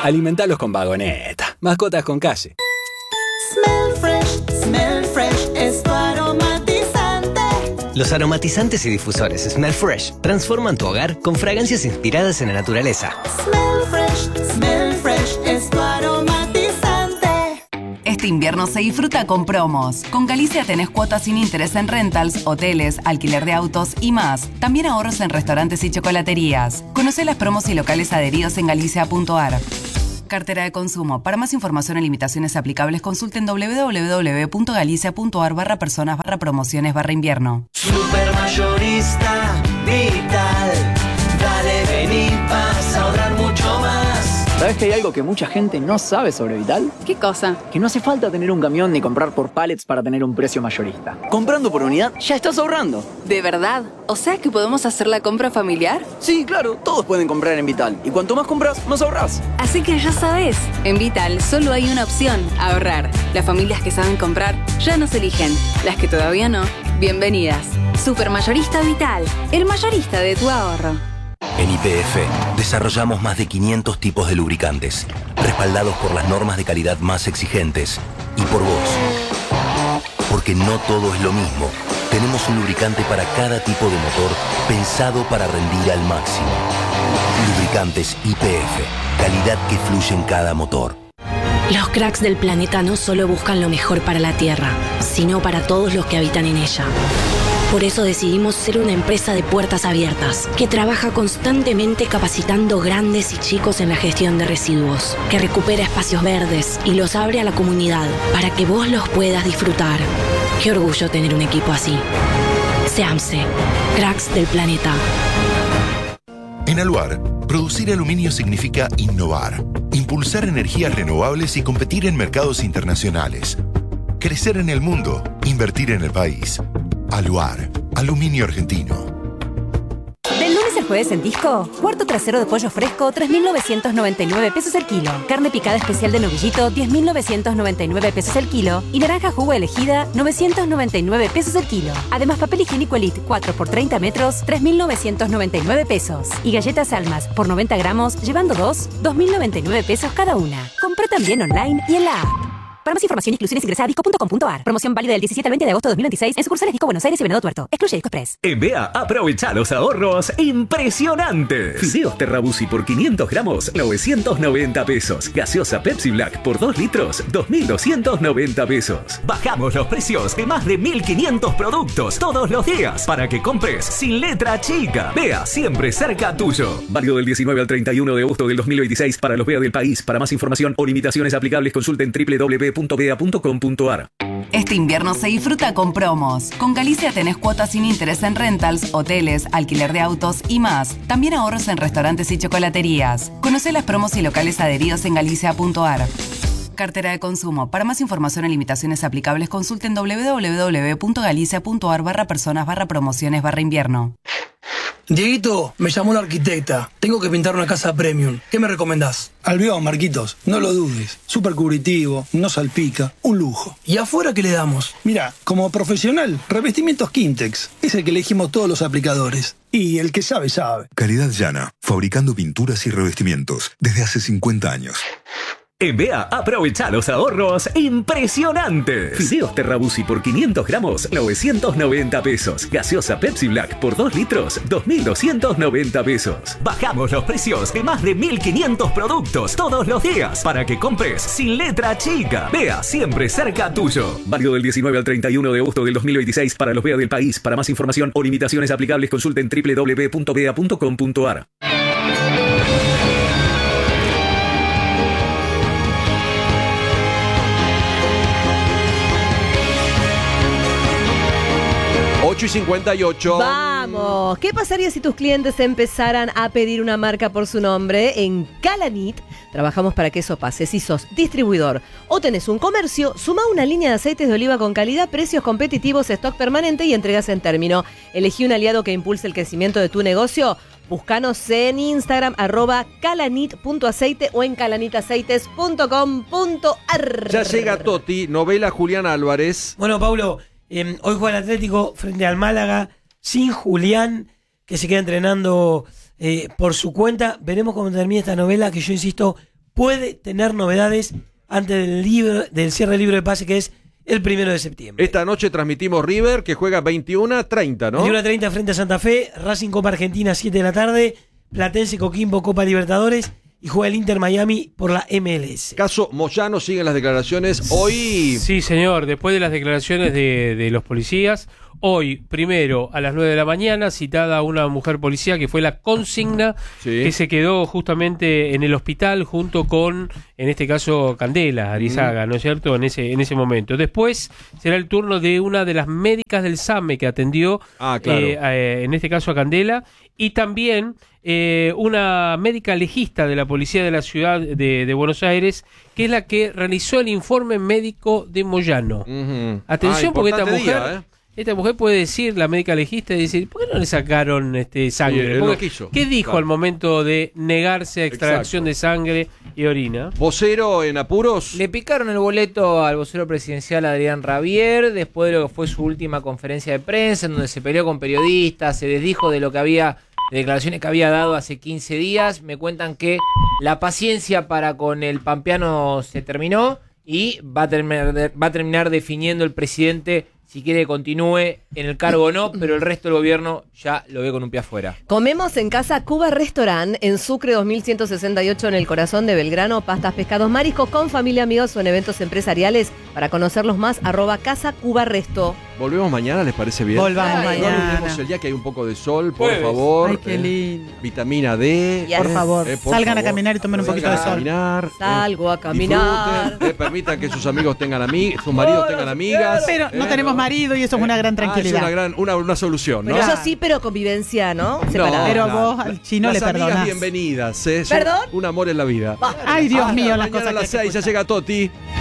Alimentalos con Vagoneta. Mascotas con calle. Smell Fresh es tu aromatizante. Los aromatizantes y difusores Smell Fresh transforman tu hogar con fragancias inspiradas en la naturaleza. Smell Fresh es tu aromatizante. Este invierno se disfruta con promos. Con Galicia tenés cuotas sin interés en rentals, hoteles, alquiler de autos y más. También ahorros en restaurantes y chocolaterías. Conocé las promos y locales adheridos en galicia.ar. Cartera de consumo. Para más información y limitaciones aplicables, consulten www.galicia.ar/personas/promociones/invierno. Supermayorista Vital. Dale, vení, vas a ahorrar mucho más. ¿Sabes que hay algo que mucha gente no sabe sobre Vital? ¿Qué cosa? Que no hace falta tener un camión ni comprar por pallets para tener un precio mayorista. Comprando por unidad, ya estás ahorrando. ¿De verdad? ¿O sea que podemos hacer la compra familiar? Sí, claro, todos pueden comprar en Vital. Y cuanto más compras, más ahorrás. Así que ya sabes, en Vital solo hay una opción, ahorrar. Las familias que saben comprar ya nos eligen. Las que todavía no, bienvenidas. Supermayorista Vital, el mayorista de tu ahorro. En YPF desarrollamos más de 500 tipos de lubricantes, respaldados por las normas de calidad más exigentes y por vos. Porque no todo es lo mismo. Tenemos un lubricante para cada tipo de motor pensado para rendir al máximo. Lubricantes YPF, calidad que fluye en cada motor. Los cracks del planeta no solo buscan lo mejor para la Tierra, sino para todos los que habitan en ella. Por eso decidimos ser una empresa de puertas abiertas, que trabaja constantemente capacitando grandes y chicos en la gestión de residuos, que recupera espacios verdes y los abre a la comunidad para que vos los puedas disfrutar. Qué orgullo tener un equipo así. SEAMSE, cracks del planeta. En Aluar, producir aluminio significa innovar, impulsar energías renovables y competir en mercados internacionales. Crecer en el mundo, invertir en el país. Aluar, aluminio argentino. Del lunes al jueves en Disco, cuarto trasero de pollo fresco, 3.999 pesos el kilo. Carne picada especial de novillito, 10.999 pesos el kilo. Y naranja jugo elegida, 999 pesos el kilo. Además, papel higiénico Elite 4 por 30 metros, 3.999 pesos. Y galletas Almas por 90 gramos, llevando 2.099 pesos cada una. Compré también online y en la app. Para más información y exclusiones ingresa a disco.com.ar. Promoción válida del 17 al 20 de agosto de 2026 en sucursales Disco Buenos Aires y Venado Tuerto. Excluye Disco Express. En BEA aprovecha los ahorros impresionantes. Fideos Terrabusi por 500 gramos, 990 pesos. Gaseosa Pepsi Black por 2 litros, 2.290 pesos. Bajamos los precios de más de 1.500 productos todos los días para que compres sin letra chica. BEA, siempre cerca tuyo. Válido del 19 al 31 de agosto del 2026 para los BEA del país. Para más información o limitaciones aplicables, consulten www.bea.com.ar. Este invierno se disfruta con promos. Con Galicia tenés cuotas sin interés en rentals, hoteles, alquiler de autos y más. También ahorros en restaurantes y chocolaterías. Conocé las promos y locales adheridos en galicia.ar. Cartera de consumo. Para más información o limitaciones aplicables, consulten www.galicia.ar/personas/promociones/invierno. Dieguito, me llamó la arquitecta. Tengo que pintar una casa premium. ¿Qué me recomendás? Albión, Marquitos. No lo dudes. Súper cubritivo, no salpica. Un lujo. ¿Y afuera qué le damos? Mira, como profesional, Revestimientos Quintex. Es el que elegimos todos los aplicadores. Y el que sabe, sabe. Calidad llana, fabricando pinturas y revestimientos desde hace 50 años. En BEA aprovecha los ahorros impresionantes. Fideos Terrabusi por 500 gramos, 990 pesos. Gaseosa Pepsi Black por 2 litros, 2.290 pesos. Bajamos los precios de más de 1.500 productos todos los días para que compres sin letra chica. BEA, siempre cerca tuyo. Válido del 19 al 31 de agosto del 2026 para los BEA del país. Para más información o limitaciones aplicables, consulten www.bea.com.ar. 8:58. Vamos, ¿qué pasaría si tus clientes empezaran a pedir una marca por su nombre? En Calanit trabajamos para que eso pase. Si sos distribuidor o tenés un comercio, sumá una línea de aceites de oliva con calidad, precios competitivos, stock permanente y entregas en término. Elegí un aliado que impulse el crecimiento de tu negocio. Búscanos en Instagram, @calanit.aceite o en calanitaceites.com.ar. Ya llega Toti, novela Julián Álvarez. Bueno, Paulo, hoy juega el Atlético frente al Málaga sin Julián, que se queda entrenando por su cuenta. Veremos cómo termina esta novela, que yo insisto, puede tener novedades antes del cierre del libro de pase, que es el 1 de septiembre. Esta noche transmitimos River, que juega 21:30, ¿no? 21:30 frente a Santa Fe, Racing Copa Argentina 7 de la tarde, Platense Coquimbo Copa Libertadores y juega el Inter Miami por la MLS. Caso Moyano, siguen las declaraciones hoy. Sí, señor, después de las declaraciones de los policías, hoy, primero, a las 9 de la mañana, citada una mujer policía que fue la consigna, que se quedó justamente en el hospital junto con, en este caso, Candela Arizaga, ¿no es cierto?, en ese momento. Después será el turno de una de las médicas del SAME que atendió, en este caso a Candela, y también una médica legista de la policía de la ciudad de Buenos Aires, que es la que realizó el informe médico de Moyano. Atención, porque esta mujer... Esta mujer puede decir, la médica legista, decir, ¿por qué no le sacaron sangre? ¿Qué dijo al momento de negarse a extracción de sangre y orina? ¿Vocero en apuros? Le picaron el boleto al vocero presidencial Adrián Rabier después de lo que fue su última conferencia de prensa, en donde se peleó con periodistas, se desdijo de lo que había, de declaraciones que había dado hace 15 días. Me cuentan que la paciencia para con el pampeano se terminó y va a terminar definiendo el presidente si quiere que continúe en el cargo o no, pero el resto del gobierno ya lo ve con un pie afuera. Comemos en Casa Cuba Restaurant, en Sucre 2168, en el corazón de Belgrano. Pastas, pescados, mariscos con familia, amigos o en eventos empresariales. Para conocerlos más, @Casa Cuba Resto. ¿Volvemos mañana? ¿Les parece bien? Volvamos mañana. No olvidemos el día que hay un poco de sol, por favor. Ay, qué lindo. Vitamina D. Por favor, salgan a caminar y tomen un poquito de sol. Salgo a caminar. Disfruten, permitan que sus amigos tengan amigas, sus maridos tengan amigas. Pero no tenemos marido y eso es una gran tranquilidad. Es una solución, ¿no? Pero eso sí, pero convivencia, ¿no? Separada. Pero vos al chino le perdonás. Las amigas bienvenidas. ¿Perdón? Un amor en la vida. Ay, Dios mío, las mañana cosas a las 6 ya llega Toti.